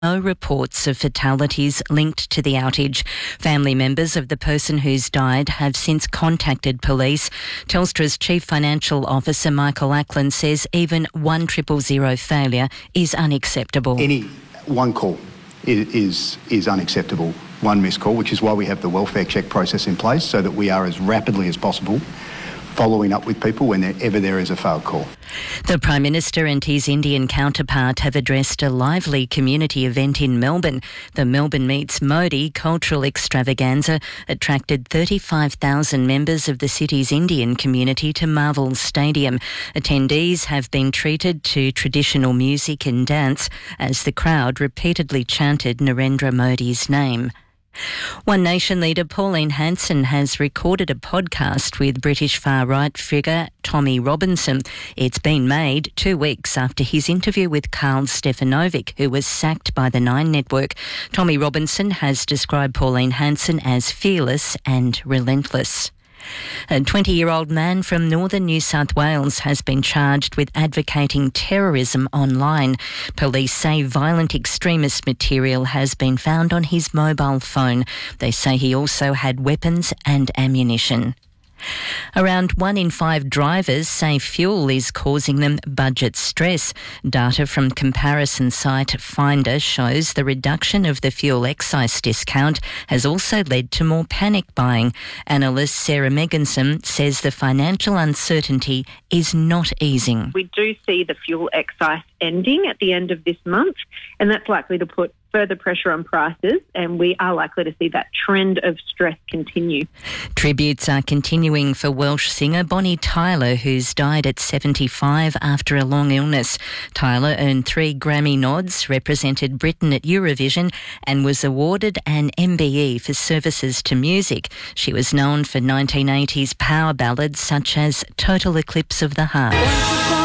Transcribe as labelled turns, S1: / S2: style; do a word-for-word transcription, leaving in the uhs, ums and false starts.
S1: No reports of fatalities linked to the outage. Family members of the person who's died have since contacted police. Telstra's Chief Financial Officer Michael Ackland says even one triple zero failure is unacceptable.
S2: Any one call is, is, is unacceptable. One missed call, which is why we have the welfare check process in place, so that we are as rapidly as possible following up with people whenever there is a failed call.
S1: The Prime Minister and his Indian counterpart have addressed a lively community event in Melbourne. The Melbourne Meets Modi cultural extravaganza attracted thirty-five thousand members of the city's Indian community to Marvel Stadium. Attendees have been treated to traditional music and dance as the crowd repeatedly chanted Narendra Modi's name. One Nation leader Pauline Hanson has recorded a podcast with British far-right figure Tommy Robinson. It's been made two weeks after his interview with Karl Stefanovic, who was sacked by the Nine Network. Tommy Robinson has described Pauline Hanson as fearless and relentless. A twenty-year-old man from northern New South Wales has been charged with advocating terrorism online. Police say violent extremist material has been found on his mobile phone. They say he also had weapons and ammunition. Around one in five drivers say fuel is causing them budget stress. Data from comparison site Finder shows the reduction of the fuel excise discount has also led to more panic buying. Analyst Sarah Megginson says the financial uncertainty is not easing.
S3: We do see the fuel excise ending at the end of this month, and that's likely to put further pressure on prices, and we are likely to see that trend of stress continue.
S1: Tributes are continuing for Welsh singer Bonnie Tyler, who's died at seventy-five after a long illness. Tyler earned three Grammy nods, represented Britain at Eurovision, and was awarded an M B E for services to music. She was known for nineteen eighties power ballads such as Total Eclipse of the Heart.